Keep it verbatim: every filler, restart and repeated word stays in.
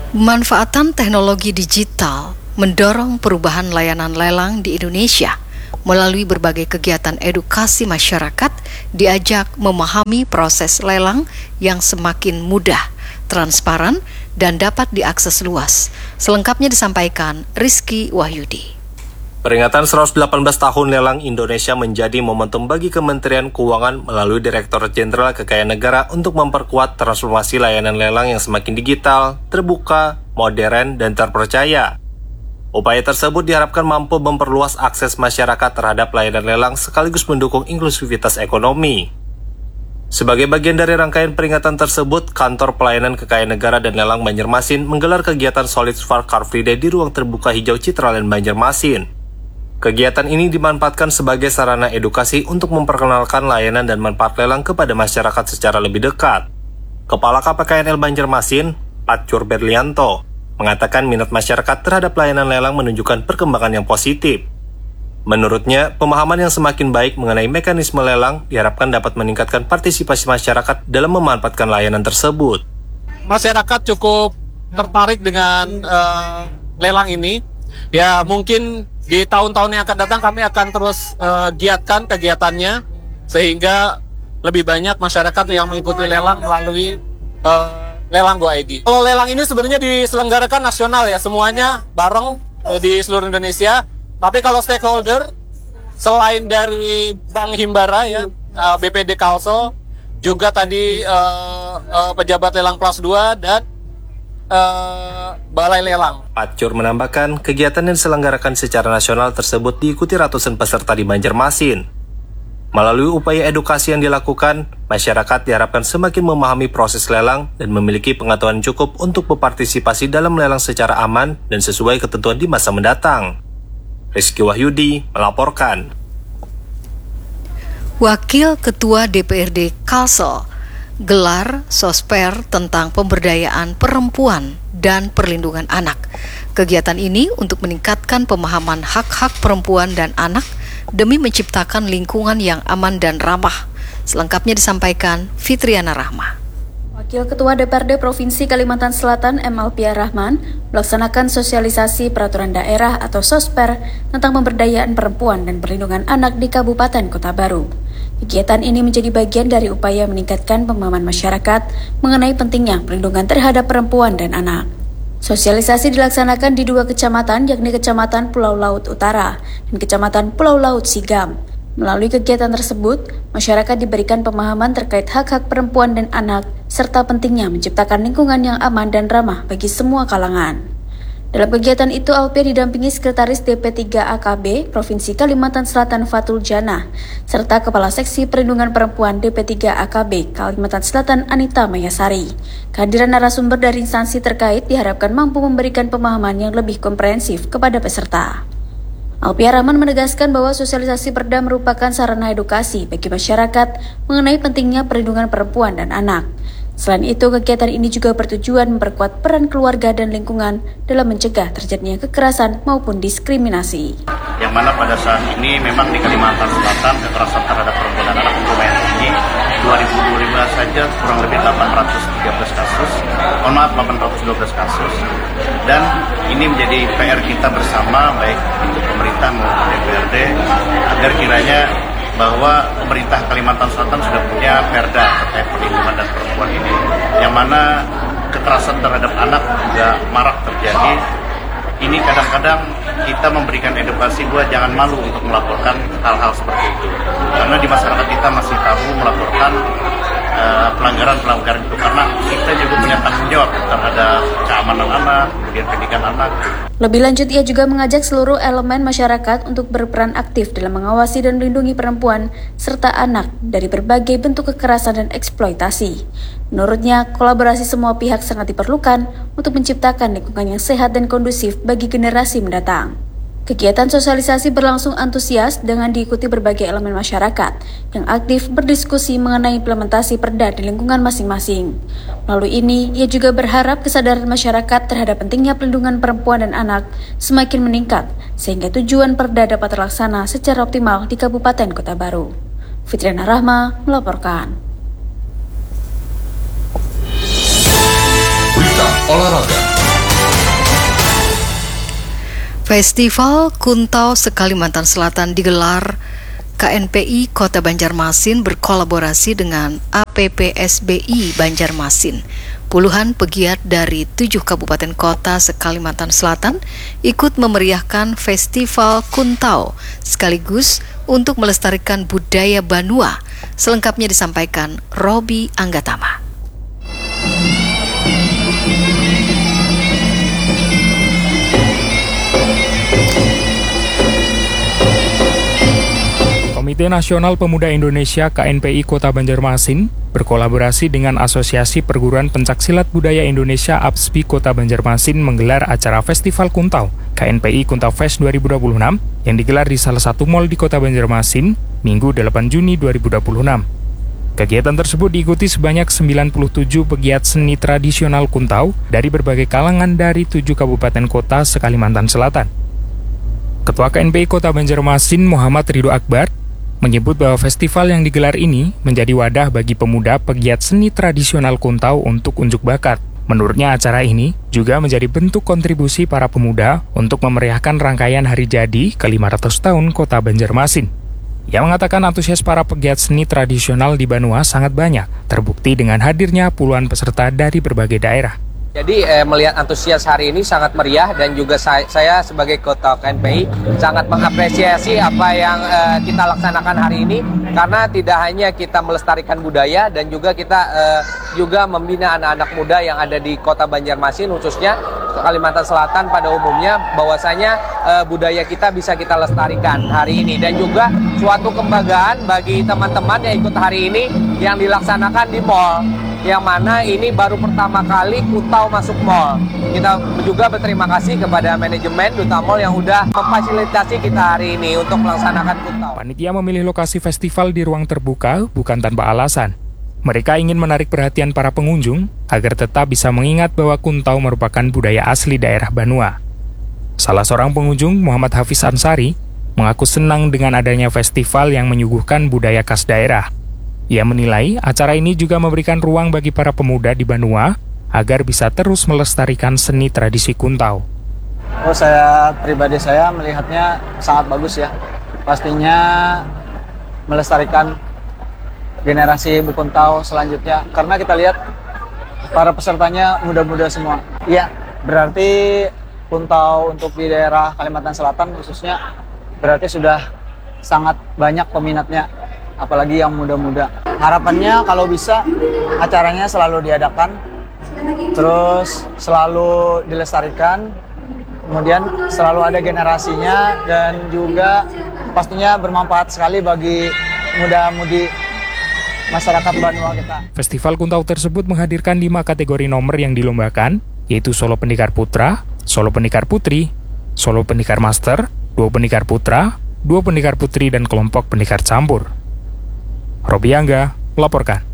Pemanfaatan teknologi digital mendorong perubahan layanan lelang di Indonesia. Melalui berbagai kegiatan edukasi masyarakat, diajak memahami proses lelang yang semakin mudah, transparan, dan dapat diakses luas. Selengkapnya disampaikan Rizky Wahyudi. Peringatan seratus delapan belas tahun lelang Indonesia menjadi momentum bagi Kementerian Keuangan melalui Direktorat Jenderal Kekayaan Negara untuk memperkuat transformasi layanan lelang yang semakin digital, terbuka, modern, dan terpercaya. Upaya tersebut diharapkan mampu memperluas akses masyarakat terhadap layanan lelang sekaligus mendukung inklusivitas ekonomi. Sebagai bagian dari rangkaian peringatan tersebut, Kantor Pelayanan Kekayaan Negara dan Lelang Banjarmasin menggelar kegiatan Solid Spark Car Free Day di ruang terbuka hijau Citraland Banjarmasin. Kegiatan ini dimanfaatkan sebagai sarana edukasi untuk memperkenalkan layanan dan manfaat lelang kepada masyarakat secara lebih dekat. Kepala K P K N L Banjarmasin, Patcur Berlianto, mengatakan minat masyarakat terhadap layanan lelang menunjukkan perkembangan yang positif. Menurutnya, pemahaman yang semakin baik mengenai mekanisme lelang diharapkan dapat meningkatkan partisipasi masyarakat dalam memanfaatkan layanan tersebut. Masyarakat cukup tertarik dengan uh, lelang ini. Ya mungkin di tahun-tahun yang akan datang kami akan terus uh, giatkan kegiatannya sehingga lebih banyak masyarakat yang mengikuti lelang melalui uh, lelang Go I D. Kalau lelang ini sebenarnya diselenggarakan nasional ya, semuanya bareng uh, di seluruh Indonesia. Tapi kalau stakeholder selain dari Bank Himbara ya, uh, B P D Kalsel, juga tadi uh, uh, pejabat lelang kelas dua dan Uh, Balai Lelang. Patcur menambahkan, kegiatan yang diselenggarakan secara nasional tersebut diikuti ratusan peserta di Banjarmasin. Melalui upaya edukasi yang dilakukan, masyarakat diharapkan semakin memahami proses lelang dan memiliki pengetahuan cukup untuk berpartisipasi dalam lelang secara aman dan sesuai ketentuan di masa mendatang. Rizky Wahyudi melaporkan. Wakil Ketua D P R D Kalsel gelar Sosper tentang pemberdayaan perempuan dan perlindungan anak. Kegiatan ini untuk meningkatkan pemahaman hak-hak perempuan dan anak demi menciptakan lingkungan yang aman dan ramah. Selengkapnya disampaikan Fitriana Rahma. Wakil Ketua D P R D Provinsi Kalimantan Selatan M. Alpia Rahman melaksanakan sosialisasi peraturan daerah atau Sosper tentang pemberdayaan perempuan dan perlindungan anak di Kabupaten Kota Baru. Kegiatan ini menjadi bagian dari upaya meningkatkan pemahaman masyarakat mengenai pentingnya perlindungan terhadap perempuan dan anak. Sosialisasi dilaksanakan di dua kecamatan, yakni Kecamatan Pulau Laut Utara dan Kecamatan Pulau Laut Sigam. Melalui kegiatan tersebut, masyarakat diberikan pemahaman terkait hak-hak perempuan dan anak, serta pentingnya menciptakan lingkungan yang aman dan ramah bagi semua kalangan. Dalam kegiatan itu, Alpia didampingi Sekretaris D P tiga A K B Provinsi Kalimantan Selatan Fatul Jannah, serta Kepala Seksi Perlindungan Perempuan D P tiga A K B Kalimantan Selatan Anita Mayasari. Kehadiran narasumber dari instansi terkait diharapkan mampu memberikan pemahaman yang lebih komprehensif kepada peserta. Alpia Rahman menegaskan bahwa sosialisasi perda merupakan sarana edukasi bagi masyarakat mengenai pentingnya perlindungan perempuan dan anak. Selain itu, kegiatan ini juga bertujuan memperkuat peran keluarga dan lingkungan dalam mencegah terjadinya kekerasan maupun diskriminasi. Yang mana pada saat ini memang di Kalimantan Selatan kekerasan terhadap perempuan dan anak lumayan tinggi. dua ribu dua puluh lima saja kurang lebih delapan ratus tiga belas kasus, oh maaf delapan ratus dua belas kasus. Dan ini menjadi P R kita bersama, baik untuk pemerintah maupun D P R D, agar kiranya bahwa pemerintah Kalimantan Selatan sudah punya perda terkait perlindungan dan perempuan ini, yang mana kekerasan terhadap anak juga marak terjadi. Ini kadang-kadang kita memberikan edukasi bahwa jangan malu untuk melaporkan hal-hal seperti itu, karena di masyarakat kita masih tabu melaporkan uh, pelanggaran-pelanggaran itu, karena kita juga punya tanggung jawab terhadap keamanan anak, kemudian pendidikan anak. Lebih lanjut, ia juga mengajak seluruh elemen masyarakat untuk berperan aktif dalam mengawasi dan melindungi perempuan serta anak dari berbagai bentuk kekerasan dan eksploitasi. Menurutnya, kolaborasi semua pihak sangat diperlukan untuk menciptakan lingkungan yang sehat dan kondusif bagi generasi mendatang. Kegiatan sosialisasi berlangsung antusias dengan diikuti berbagai elemen masyarakat yang aktif berdiskusi mengenai implementasi perda di lingkungan masing-masing. Melalui ini, ia juga berharap kesadaran masyarakat terhadap pentingnya perlindungan perempuan dan anak semakin meningkat, sehingga tujuan perda dapat terlaksana secara optimal di Kabupaten Kota Baru. Fitriana Rahma melaporkan. Berita olahraga. Festival Kuntau se-Kalimantan Selatan digelar K N P I Kota Banjarmasin berkolaborasi dengan A P P S B I Banjarmasin. Puluhan pegiat dari tujuh kabupaten kota se-Kalimantan Selatan ikut memeriahkan Festival Kuntau sekaligus untuk melestarikan budaya Banua. Selengkapnya disampaikan Robi Anggatama. Komite Nasional Pemuda Indonesia K N P I Kota Banjarmasin berkolaborasi dengan Asosiasi Perguruan Pencaksilat Budaya Indonesia A P S B I Kota Banjarmasin menggelar acara Festival Kuntau K N P I Kuntau Fest dua ribu dua puluh enam yang digelar di salah satu mal di Kota Banjarmasin Minggu delapan Juni dua ribu dua puluh enam. Kegiatan tersebut diikuti sebanyak sembilan puluh tujuh pegiat seni tradisional Kuntau dari berbagai kalangan dari tujuh kabupaten kota se-Kalimantan Selatan. Ketua K N P I Kota Banjarmasin Muhammad Ridho Akbar menyebut bahwa festival yang digelar ini menjadi wadah bagi pemuda pegiat seni tradisional Kuntau untuk unjuk bakat. Menurutnya acara ini juga menjadi bentuk kontribusi para pemuda untuk memeriahkan rangkaian hari jadi ke lima ratus tahun Kota Banjarmasin. Ia mengatakan antusias para pegiat seni tradisional di Banua sangat banyak, terbukti dengan hadirnya puluhan peserta dari berbagai daerah. Jadi eh, melihat antusias hari ini sangat meriah dan juga saya, saya sebagai Ketua K N P I sangat mengapresiasi apa yang eh, kita laksanakan hari ini karena tidak hanya kita melestarikan budaya dan juga kita eh, juga membina anak-anak muda yang ada di Kota Banjarmasin khususnya Kalimantan Selatan pada umumnya bahwasanya eh, budaya kita bisa kita lestarikan hari ini dan juga suatu kebanggaan bagi teman-teman yang ikut hari ini yang dilaksanakan di mall. Yang mana ini baru pertama kali Kuntau masuk mall. Kita juga berterima kasih kepada manajemen Duta Mall yang sudah memfasilitasi kita hari ini untuk melaksanakan Kuntau. Panitia memilih lokasi festival di ruang terbuka bukan tanpa alasan. Mereka ingin menarik perhatian para pengunjung agar tetap bisa mengingat bahwa Kuntau merupakan budaya asli daerah Banua. Salah seorang pengunjung, Muhammad Hafiz Ansari, mengaku senang dengan adanya festival yang menyuguhkan budaya khas daerah. Ia menilai acara ini juga memberikan ruang bagi para pemuda di Banua agar bisa terus melestarikan seni tradisi Kuntau. Oh, saya pribadi saya melihatnya sangat bagus ya. Pastinya melestarikan generasi Kuntau selanjutnya karena kita lihat para pesertanya muda-muda semua. Iya, berarti Kuntau untuk di daerah Kalimantan Selatan khususnya berarti sudah sangat banyak peminatnya. Apalagi yang muda-muda. Harapannya kalau bisa acaranya selalu diadakan, terus selalu dilestarikan, kemudian selalu ada generasinya dan juga pastinya bermanfaat sekali bagi muda-mudi masyarakat Banua kita. Festival Kuntau tersebut menghadirkan lima kategori nomor yang dilombakan, yaitu solo pendekar putra, solo pendekar putri, solo pendekar master, duo pendekar putra, duo pendekar putri, dan kelompok pendekar campur. Robi Angga melaporkan.